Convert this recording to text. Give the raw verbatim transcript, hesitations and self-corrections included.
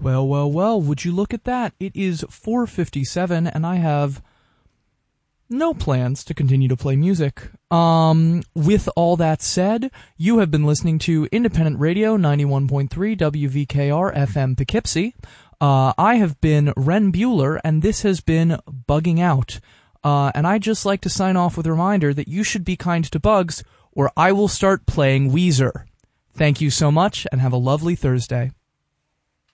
Well, well, well, would you look at that? It is four fifty-seven, and I have no plans to continue to play music. Um, with all that said, you have been listening to Independent Radio ninety-one point three W V K R F M Poughkeepsie. Uh, I have been Ren Bueller, and this has been Bugging Out. Uh, and I'd just like to sign off with a reminder that you should be kind to bugs, or I will start playing Weezer. Thank you so much, and have a lovely Thursday.